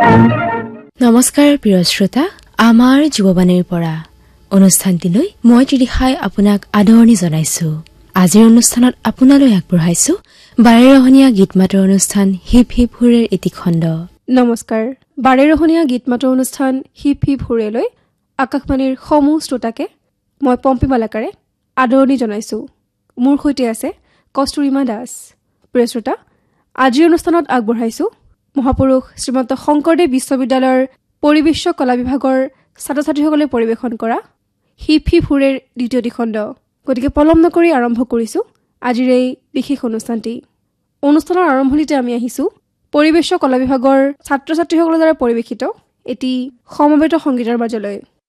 নমস্কাৰ প্ৰিয় শ্ৰোতা, আমাৰ যুৱবাণীৰ পৰা অনুষ্ঠানটিলৈ মই ত্ৰিদিশাই আপোনাক আদৰণি জনাইছো। আজিৰ অনুষ্ঠানত আপোনালৈ আগবঢ়াইছো 12ৰহনীয়া গীত মাতৰ অনুষ্ঠান হিপ হিপ হুৰেৰ এটি খণ্ড। নমস্কাৰ। 12ৰহনীয়া গীত মাতৰ অনুষ্ঠান হিপ হিপ হুৰেলৈ আকাশবাণীৰ সমূহ শ্ৰোতাকে মই পম্পী মালাকাৰে আদৰণি জনাইছো। মোৰ সৈতে আছে কস্তুৰিমা দাস। প্ৰিয় শ্ৰোতা, আজিৰ অনুষ্ঠানত আগবঢ়াইছো মহাপুৰুষ শ্ৰীমন্ত শংকৰদেৱ বিশ্ববিদ্যালয়ৰ পৰিৱেশ কলা বিভাগৰ ছাত্ৰ ছাত্ৰীসকলে পৰিৱেশন কৰা হিপ হিপ হুৰেৰ দ্বিতীয়টি খণ্ড। গতিকে পলম নকৰি আৰম্ভ কৰিছো আজিৰ এই বিশেষ অনুষ্ঠানটি। অনুষ্ঠানৰ আৰম্ভণিতে আমি আহিছো পৰিৱেশ কলা বিভাগৰ ছাত্ৰ ছাত্ৰীসকলৰ দ্বাৰা পৰিৱেশিত এটি সমবেত সংগীতৰ মাজলৈ।